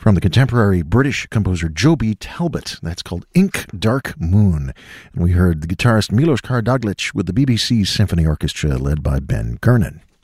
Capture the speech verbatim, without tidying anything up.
from the contemporary British composer Joby Talbot. That's called Ink Dark Moon. And we heard the guitarist Milos Karadzic with the B B C Symphony Orchestra led by Ben Gernon.